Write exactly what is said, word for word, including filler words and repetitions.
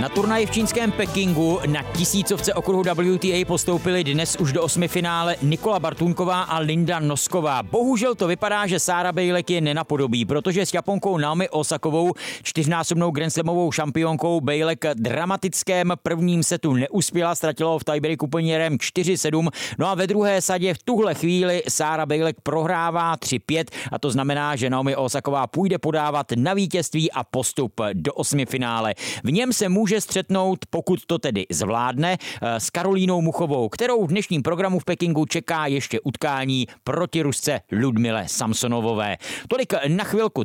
Na turnaji v čínském Pekingu na tisícovce okruhu W T A postoupili dnes už do osmifinále Nikola Bartůnková a Linda Nosková. Bohužel to vypadá, že Sára Bejlek je nenapodobí, protože s Japonkou Naomi Osakovou, čtyřnásobnou grandslamovou šampionkou, Bejlek dramatickém prvním setu neuspěla, ztratila ho v tiebreaku poměrem čtyři sedm. No a ve druhé sadě v tuhle chvíli Sára Bejlek prohrává tři pět a to znamená, že Naomi Osaková půjde podávat na vítězství a postup do osmifinále. V něm se může střetnout, pokud to tedy zvládne, s Karolínou Muchovou, kterou v dnešním programu v Pekingu čeká ještě utkání proti Rusce Ludmile Samsonovové. Tolik na chvilku